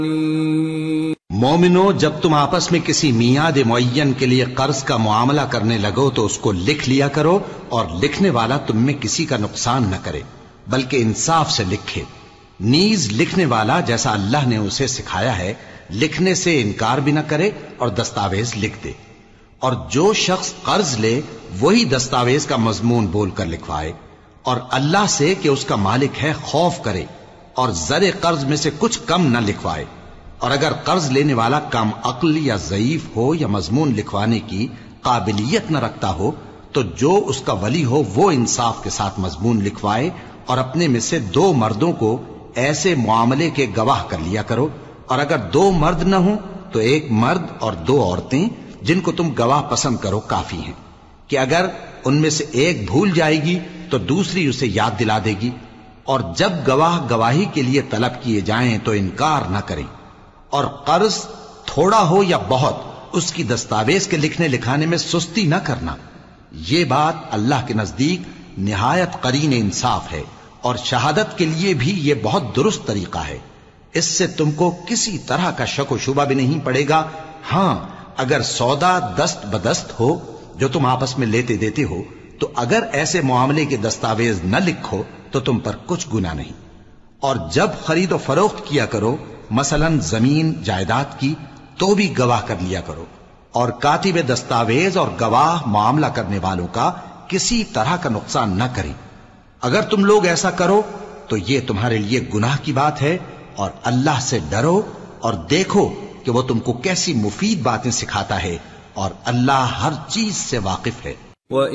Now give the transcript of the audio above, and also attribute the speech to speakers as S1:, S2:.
S1: مومنو، جب تم آپس میں کسی میعاد معین کے لیے قرض کا معاملہ کرنے لگو تو اس کو لکھ لیا کرو، اور لکھنے والا تم میں کسی کا نقصان نہ کرے بلکہ انصاف سے لکھے۔ نیز لکھنے والا جیسا اللہ نے اسے سکھایا ہے لکھنے سے انکار بھی نہ کرے اور دستاویز لکھ دے، اور جو شخص قرض لے وہی دستاویز کا مضمون بول کر لکھوائے، اور اللہ سے کہ اس کا مالک ہے خوف کرے، اور زر قرض میں سے کچھ کم نہ لکھوائے۔ اور اگر قرض لینے والا کم عقل یا ضعیف ہو یا مضمون لکھوانے کی قابلیت نہ رکھتا ہو تو جو اس کا ولی ہو وہ انصاف کے ساتھ مضمون لکھوائے، اور اپنے میں سے 2 مردوں کو ایسے معاملے کے گواہ کر لیا کرو، اور اگر 2 مرد نہ ہوں تو 1 مرد اور 2 عورتیں جن کو تم گواہ پسند کرو کافی ہیں، کہ اگر ان میں سے ایک بھول جائے گی تو دوسری اسے یاد دلا دے گی۔ اور جب گواہ گواہی کے لیے طلب کیے جائیں تو انکار نہ کریں، اور قرض تھوڑا ہو یا بہت اس کی دستاویز کے لکھنے لکھانے میں سستی نہ کرنا۔ یہ بات اللہ کے نزدیک نہایت قرین انصاف ہے، اور شہادت کے لیے بھی یہ بہت درست طریقہ ہے۔ اس سے تم کو کسی طرح کا شک و شبہ بھی نہیں پڑے گا۔ ہاں، اگر سودا دست بدست ہو جو تم آپس میں لیتے دیتے ہو تو اگر ایسے معاملے کے دستاویز نہ لکھو تو تم پر کچھ گناہ نہیں۔ اور جب خرید و فروخت کیا کرو، مثلا زمین جائیداد کی، تو بھی گواہ کر لیا کرو، اور کاتب دستاویز اور گواہ معاملہ کرنے والوں کا کسی طرح کا نقصان نہ کریں۔ اگر تم لوگ ایسا کرو تو یہ تمہارے لیے گناہ کی بات ہے، اور اللہ سے ڈرو اور دیکھو کہ وہ تم کو کیسی مفید باتیں سکھاتا ہے، اور اللہ ہر چیز سے واقف ہے۔